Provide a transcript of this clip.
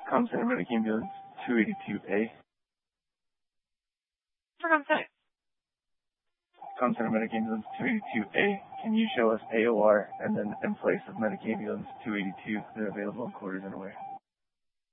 Comcenter Medic Ambulance 282A. For Comcenter. Comcenter Medic Ambulance 282A. Can you show us AOR and then in place of Medic Ambulance 282 they're available in quarters and away?